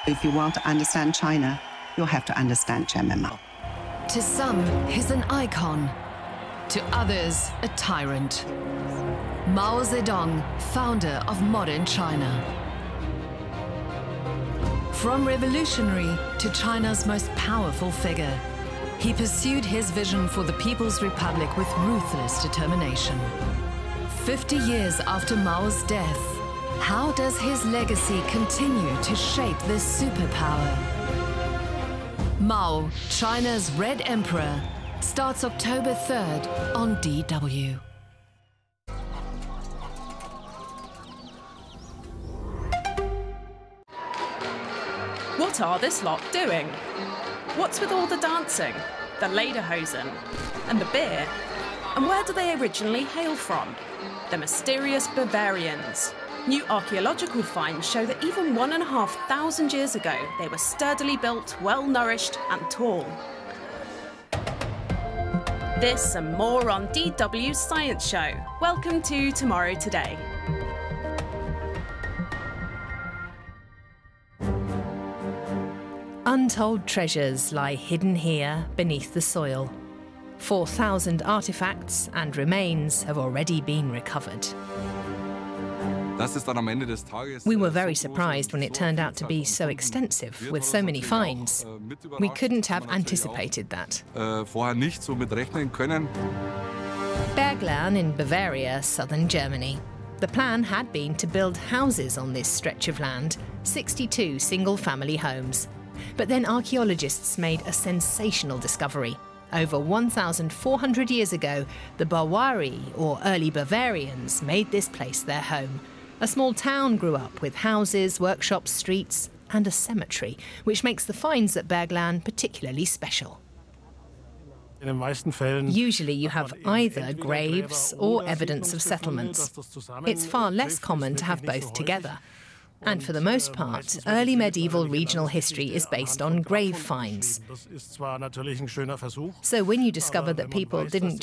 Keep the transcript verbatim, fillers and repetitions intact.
If you want to understand China, you'll have to understand Chairman Mao. To some, he's an icon. To others, a tyrant. Mao Zedong, founder of modern China. From revolutionary to China's most powerful figure, he pursued his vision for the People's Republic with ruthless determination. Fifty years after Mao's death, how does his legacy continue to shape this superpower? Mao, China's Red Emperor, starts October third on D W. What are this lot doing? What's with all the dancing, the lederhosen, and the beer? And where do they originally hail from? The mysterious Bavarians. New archaeological finds show that even one and a half thousand years ago, they were sturdily built, well-nourished and tall. This and more on D W's Science Show. Welcome to Tomorrow Today. Untold treasures lie hidden here beneath the soil. four thousand artifacts and remains have already been recovered. We were very surprised when it turned out to be so extensive, with so many finds. We couldn't have anticipated that. Bergland in Bavaria, southern Germany. The plan had been to build houses on this stretch of land, sixty-two single-family homes. But then archaeologists made a sensational discovery. Over one thousand four hundred years ago, the Bawari, or early Bavarians, made this place their home. A small town grew up with houses, workshops, streets, and a cemetery, which makes the finds at Bergland particularly special. Usually you have either graves or evidence of settlements. It's far less common to have both together. And for the most part, early medieval regional history is based on grave finds. So when you discover that people didn't